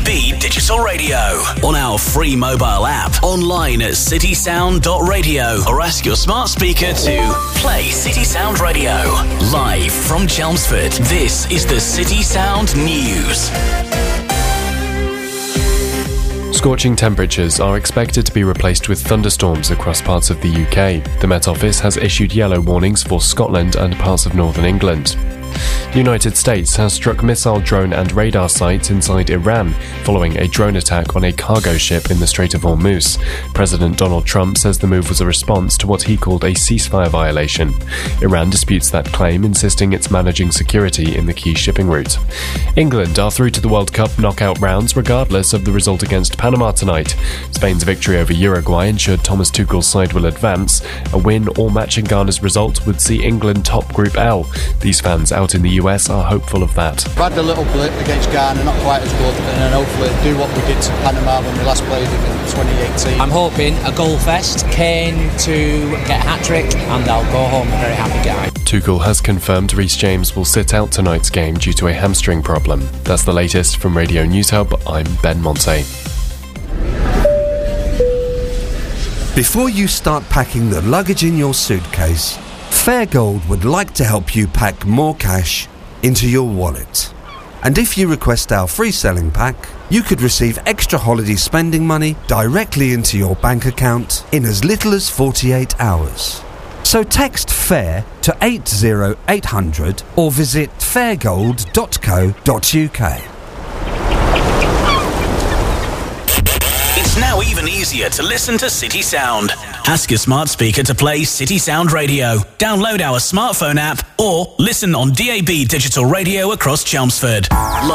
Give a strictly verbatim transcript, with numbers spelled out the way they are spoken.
B Digital Radio, on our free mobile app, online at city sound dot radio, or ask your smart speaker to play City Sound Radio. Live from Chelmsford, this is the City Sound News. Scorching temperatures are expected to be replaced with thunderstorms across parts of the U K. The Met Office has issued yellow warnings for Scotland and parts of northern England. The United States has struck missile, drone and radar sites inside Iran following a drone attack on a cargo ship in the Strait of Hormuz. President Donald Trump says the move was a response to what he called a ceasefire violation. Iran disputes that claim, insisting it's managing security in the key shipping route. England are through to the World Cup knockout rounds regardless of the result against Panama tonight. Spain's victory over Uruguay ensured Thomas Tuchel's side will advance. A win or matching Ghana's result would see England top Group L. These fans out in the U S are hopeful of that. We've had a little blip against Ghana, not quite as good, and then hopefully do what we did to Panama when we last played them in twenty eighteen. I'm hoping a goal fest, Kane to get a hat-trick, and I'll go home a very happy guy. Tuchel has confirmed Reece James will sit out tonight's game due to a hamstring problem. That's the latest from Radio News Hub. I'm Ben Monte. Before you start packing the luggage in your suitcase, Fairgold would like to help you pack more cash into your wallet. And if you request our free selling pack, you could receive extra holiday spending money directly into your bank account in as little as forty-eight hours. So text FAIR to eight zero eight hundred or visit fairgold dot co dot uk. It's now even easier to listen to City Sound. Ask your smart speaker to play City Sound Radio. Download our smartphone app or listen on D A B Digital Radio across Chelmsford.